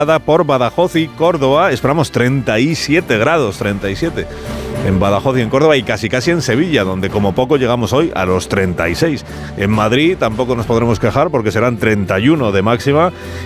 por Badajoz y Córdoba. Esperamos 37 grados, 37 en Badajoz y en Córdoba, y casi en Sevilla, donde como poco llegamos hoy a los 36. En Madrid tampoco nos podremos quejar porque serán 31 de máxima,